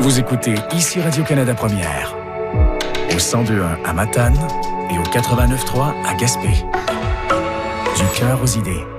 Vous écoutez ici Radio-Canada Première, au 102.1 à Matane et au 89.3 à Gaspé. Du cœur aux idées.